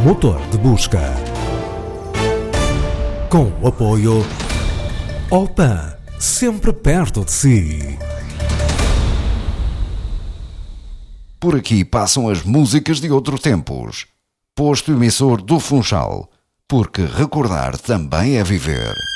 motor de busca. Com o apoio Opan, sempre perto de si. Por aqui passam as músicas de outros tempos. Posto emissor do Funchal, porque recordar também é viver.